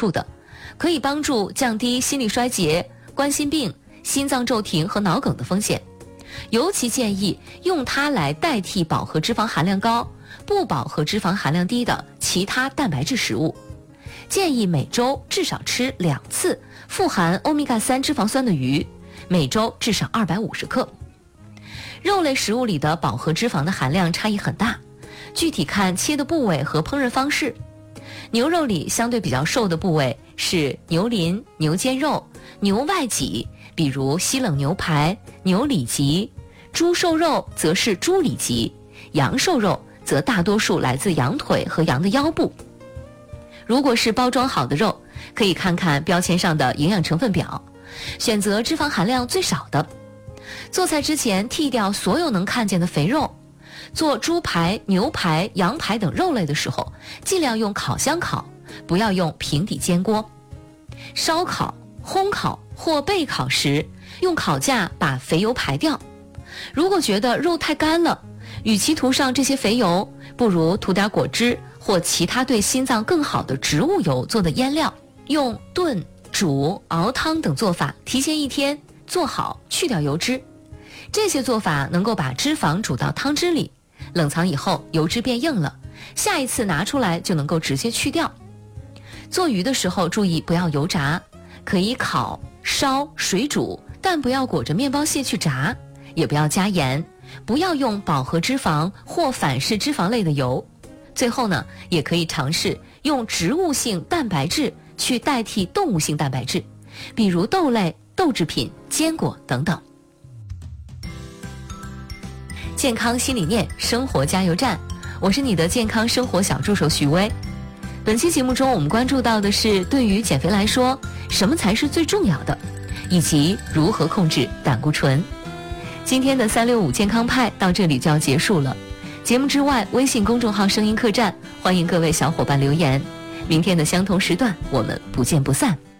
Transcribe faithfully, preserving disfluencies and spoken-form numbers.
处的，可以帮助降低心力衰竭、冠心病、心脏骤停和脑梗的风险。尤其建议用它来代替饱和脂肪含量高、不饱和脂肪含量低的其他蛋白质食物。建议每周至少吃两次富含欧米伽三脂肪酸的鱼，每周至少二百五十克。肉类食物里的饱和脂肪的含量差异很大，具体看切的部位和烹饪方式。牛肉里相对比较瘦的部位是牛鳞、牛肩肉、牛外脊，比如西冷牛排、牛里脊；猪瘦肉则是猪里脊，羊瘦肉则大多数来自羊腿和羊的腰部。如果是包装好的肉，可以看看标签上的营养成分表，选择脂肪含量最少的。做菜之前剔掉所有能看见的肥肉。做猪排、牛排、羊排等肉类的时候，尽量用烤箱烤，不要用平底煎锅。烧烤、烘烤或备烤时，用烤架把肥油排掉。如果觉得肉太干了，与其涂上这些肥油，不如涂点果汁或其他对心脏更好的植物油做的腌料，用炖、煮、熬汤等做法提前一天做好，去掉油脂。这些做法能够把脂肪煮到汤汁里，冷藏以后油脂变硬了，下一次拿出来就能够直接去掉。做鱼的时候注意不要油炸，可以烤、烧、水煮，但不要裹着面包屑去炸，也不要加盐，不要用饱和脂肪或反式脂肪类的油。最后呢，也可以尝试用植物性蛋白质去代替动物性蛋白质，比如豆类、豆制品、坚果等等。健康新理念，生活加油站，我是你的健康生活小助手许薇。本期节目中我们关注到的是，对于减肥来说，什么才是最重要的，以及如何控制胆固醇。今天的三六五健康派到这里就要结束了。节目之外，微信公众号声音客栈，欢迎各位小伙伴留言。明天的相同时段，我们不见不散。